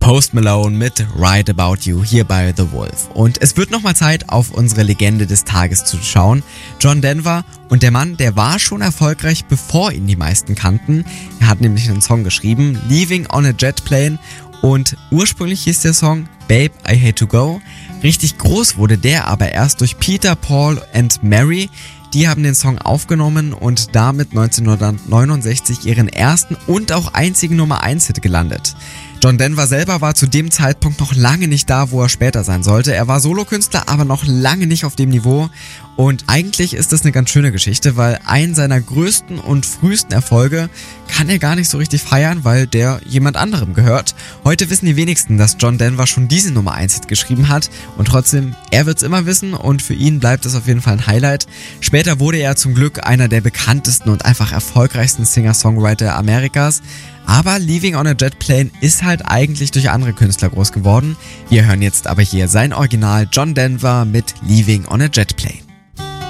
Post Malone mit Right About You hier bei The Wolf. Und es wird nochmal Zeit, auf unsere Legende des Tages zu schauen. John Denver, und der Mann, der war schon erfolgreich, bevor ihn die meisten kannten. Er hat nämlich einen Song geschrieben, Leaving on a Jet Plane, und ursprünglich hieß der Song Babe, I Hate to Go. Richtig groß wurde der aber erst durch Peter, Paul and Mary. Die haben den Song aufgenommen und damit 1969 ihren ersten und auch einzigen Nummer-1-Hit gelandet. John Denver selber war zu dem Zeitpunkt noch lange nicht da, wo er später sein sollte. Er war Solokünstler, aber noch lange nicht auf dem Niveau. Und eigentlich ist das eine ganz schöne Geschichte, weil einen seiner größten und frühesten Erfolge kann er gar nicht so richtig feiern, weil der jemand anderem gehört. Heute wissen die wenigsten, dass John Denver schon diesen Nummer-1-Hit geschrieben hat. Und trotzdem, er wird's immer wissen und für ihn bleibt es auf jeden Fall ein Highlight. Später wurde er zum Glück einer der bekanntesten und einfach erfolgreichsten Singer-Songwriter Amerikas. Aber Leaving on a Jet Plane ist halt eigentlich durch andere Künstler groß geworden. Wir hören jetzt aber hier sein Original John Denver mit Leaving on a Jet Plane.